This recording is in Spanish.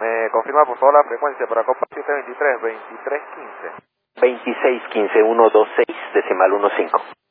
¿Me confirma por favor la frecuencia para Copa 723, 2315? 2615, 126, decimal 15.